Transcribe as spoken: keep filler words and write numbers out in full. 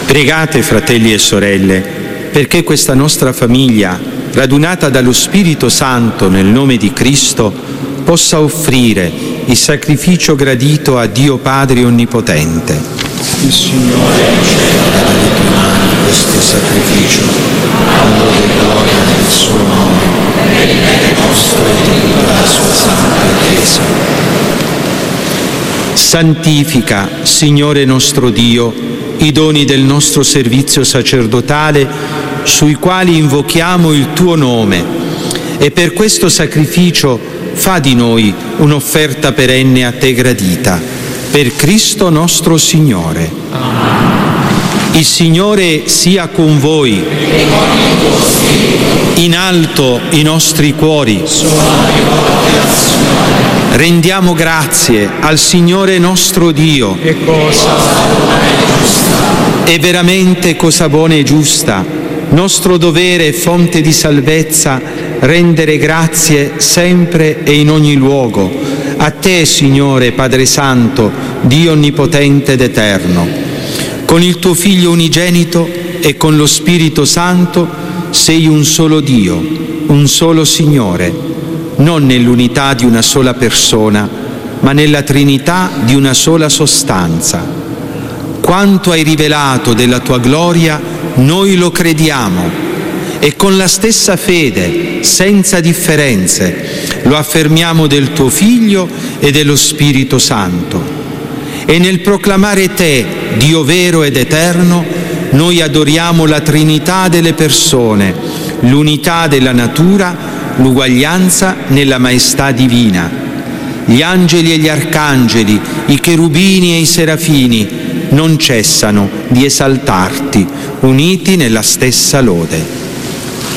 Pregate, fratelli e sorelle, perché questa nostra famiglia, radunata dallo Spirito Santo nel nome di Cristo, possa offrire il sacrificio gradito a Dio Padre Onnipotente. Il Signore riceva dalle tue mani questo sacrificio, onore e gloria del suo nome, per il bene nostro e di tutta la sua santa Chiesa. Santifica, Signore nostro Dio, i doni del nostro servizio sacerdotale, sui quali invochiamo il tuo nome, e per questo sacrificio fa di noi un'offerta perenne a te gradita, per Cristo nostro Signore. Il Signore sia con voi. In alto i nostri cuori. Rendiamo grazie al Signore nostro Dio. Che cosa buona e giusta. È veramente cosa buona e giusta, nostro dovere e fonte di salvezza, rendere grazie sempre e in ogni luogo a te, Signore Padre Santo, Dio Onnipotente ed Eterno. Con il tuo Figlio unigenito e con lo Spirito Santo sei un solo Dio, un solo Signore, non nell'unità di una sola persona, ma nella Trinità di una sola sostanza. Quanto hai rivelato della tua gloria, noi lo crediamo e con la stessa fede, senza differenze, lo affermiamo del tuo Figlio e dello Spirito Santo. E nel proclamare te, Dio vero ed eterno, noi adoriamo la Trinità delle persone, l'unità della natura, l'uguaglianza nella maestà divina. Gli angeli e gli arcangeli, i cherubini e i serafini non cessano di esaltarti, uniti nella stessa lode.